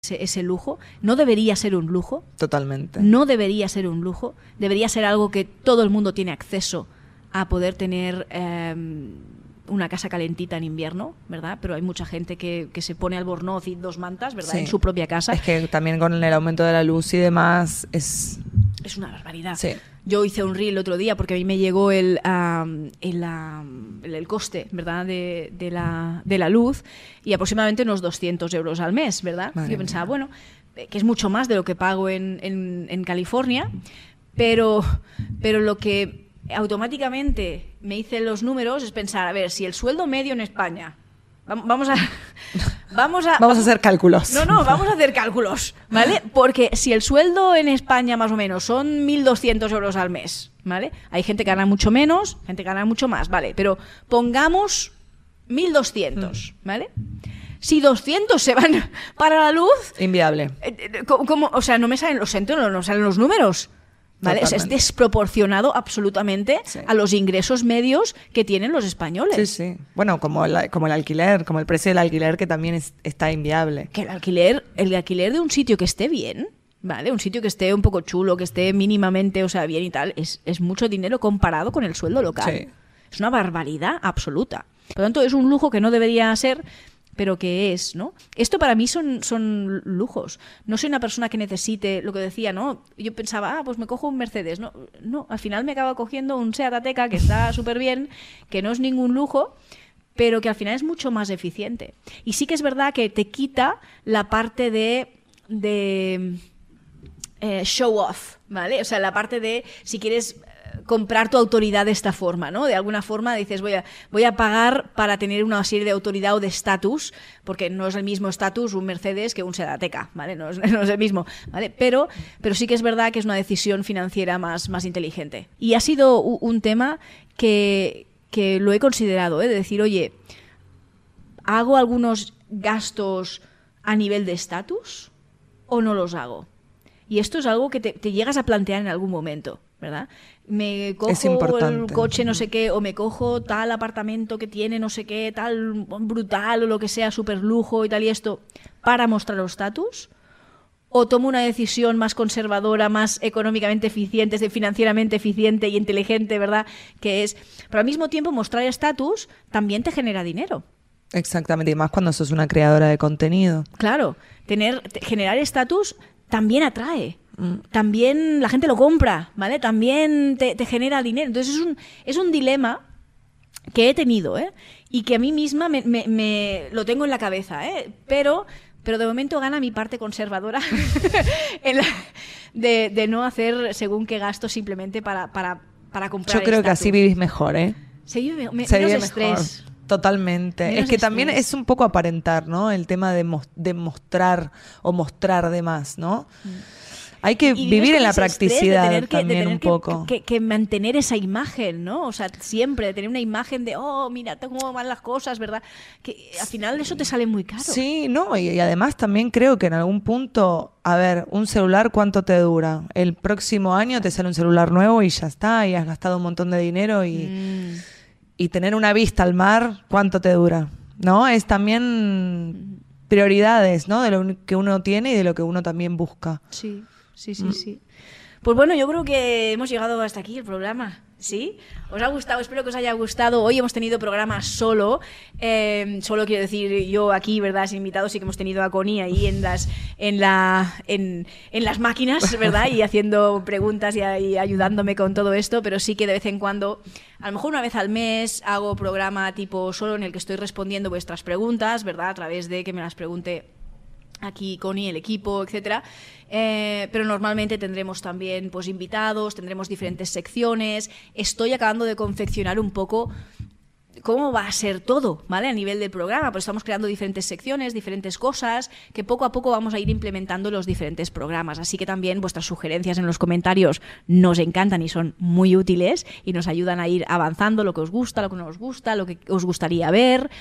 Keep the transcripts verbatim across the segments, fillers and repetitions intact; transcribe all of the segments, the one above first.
ese, ese lujo. No debería ser un lujo. Totalmente. No debería ser un lujo. Debería ser algo que todo el mundo tiene acceso a poder tener eh, una casa calentita en invierno, ¿verdad? Pero hay mucha gente que, que se pone albornoz y dos mantas, ¿verdad? Sí. En su propia casa. Es que también con el aumento de la luz y demás es... Es una barbaridad. Sí. Yo hice un reel el otro día porque a mí me llegó el, um, el, um, el, el coste, ¿verdad? De, de, la, de la luz y aproximadamente unos doscientos euros al mes, ¿verdad? Madre Yo pensaba, mía. bueno, que es mucho más de lo que pago en, en, en California, pero, pero lo que automáticamente me hice los números es pensar, a ver, si el sueldo medio en España... Vamos a... Vamos a, vamos a hacer cálculos. No, no, vamos a hacer cálculos, ¿vale? Porque si el sueldo en España más o menos son mil doscientos euros al mes, ¿vale? Hay gente que gana mucho menos, gente que gana mucho más, ¿vale? Pero pongamos mil doscientos, ¿vale? Si doscientos se van para la luz... Inviable. ¿Cómo, cómo? O sea, no me salen los no, no salen los números. ¿Vale? O sea, es desproporcionado absolutamente sí. a los ingresos medios que tienen los españoles. Sí, sí. Bueno, como el, como el alquiler, como el precio del alquiler que también es, está inviable. Que el alquiler, el alquiler de un sitio que esté bien, ¿vale? Un sitio que esté un poco chulo, que esté mínimamente, o sea, bien y tal, es, es mucho dinero comparado con el sueldo local. Sí. Es una barbaridad absoluta. Por lo tanto, es un lujo que no debería ser... pero que es, ¿no? Esto para mí son, son lujos. No soy una persona que necesite, lo que decía, ¿no? Yo pensaba, ah, pues me cojo un Mercedes. No, no, al final me acabo cogiendo un Seat Ateca que está súper bien, que no es ningún lujo, pero que al final es mucho más eficiente. Y sí que es verdad que te quita la parte de... de eh, show off, ¿vale? O sea, la parte de, si quieres... comprar tu autoridad de esta forma, ¿no? De alguna forma dices, voy a, voy a pagar para tener una serie de autoridad o de estatus, porque no es el mismo estatus un Mercedes que un Seat Ateca, ¿vale? No es, no es el mismo, ¿vale? Pero, pero sí que es verdad que es una decisión financiera más, más inteligente. Y ha sido un tema que, que lo he considerado, ¿eh? De decir, oye, ¿hago algunos gastos a nivel de estatus o no los hago? Y esto es algo que te, te llegas a plantear en algún momento, ¿verdad? Me cojo el coche no sé qué, o me cojo tal apartamento que tiene no sé qué, tal brutal o lo que sea, súper lujo y tal y esto, para mostrar los estatus, o tomo una decisión más conservadora, más económicamente eficiente, financieramente eficiente y inteligente, ¿verdad? Que es, pero al mismo tiempo mostrar estatus también te genera dinero. Exactamente, y más cuando sos una creadora de contenido. Claro, tener, generar estatus también atrae. También la gente lo compra, ¿vale? También te, te genera dinero. Entonces es un, es un dilema que he tenido, ¿eh? Y que a mí misma me, me, me lo tengo en la cabeza, ¿eh? Pero, pero de momento gana mi parte conservadora en la, de, de no hacer según qué gasto simplemente para, para, para comprar. Yo creo estatus. que así vivís mejor, ¿eh? Se vive me, Se menos vive estrés. Mejor. Totalmente. Menos es que estrés. También es un poco aparentar, ¿no? El tema de, mo- de mostrar o mostrar de más, ¿no? Mm. Hay que y vivir en la ese practicidad de tener que, también de tener un que, poco. Que, que mantener esa imagen, ¿no? O sea, siempre de tener una imagen de, oh, mira, tengo mal las cosas, ¿verdad? Que al final eso te sale muy caro. Sí, no, y, y además también creo que en algún punto, a ver, un celular, ¿cuánto te dura? El próximo año te sale un celular nuevo y ya está, y has gastado un montón de dinero y, mm. y tener una vista al mar, ¿cuánto te dura? ¿No? Es también prioridades, ¿no? De lo que uno tiene y de lo que uno también busca. Sí. Sí, sí, sí. Pues bueno, yo creo que hemos llegado hasta aquí el programa, ¿sí? ¿Os ha gustado? Espero que os haya gustado. Hoy hemos tenido programa solo, eh, solo quiero decir yo aquí, ¿verdad? Sin invitados, sí que hemos tenido a Connie ahí en las, en la, en, en las máquinas, ¿verdad? Y haciendo preguntas y, y ayudándome con todo esto, pero sí que de vez en cuando, a lo mejor una vez al mes, hago programa tipo solo en el que estoy respondiendo vuestras preguntas, ¿verdad? A través de que me las pregunte aquí Connie, el equipo, etcétera. Eh, pero normalmente tendremos también pues, invitados, tendremos diferentes secciones. Estoy acabando de confeccionar un poco cómo va a ser todo, ¿vale? A nivel del programa, pues estamos creando diferentes secciones, diferentes cosas, que poco a poco vamos a ir implementando los diferentes programas. Así que también vuestras sugerencias en los comentarios nos encantan y son muy útiles y nos ayudan a ir avanzando lo que os gusta, lo que no os gusta, lo que os gustaría ver.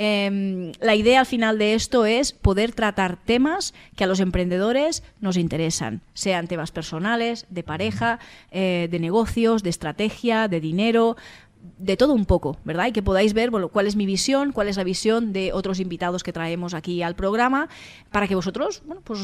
Eh, la idea al final de esto es poder tratar temas que a los emprendedores nos interesan, sean temas personales, de pareja, eh, de negocios, de estrategia, de dinero, de todo un poco, ¿verdad? Y que podáis ver, bueno, cuál es mi visión, cuál es la visión de otros invitados que traemos aquí al programa, para que vosotros, bueno, pues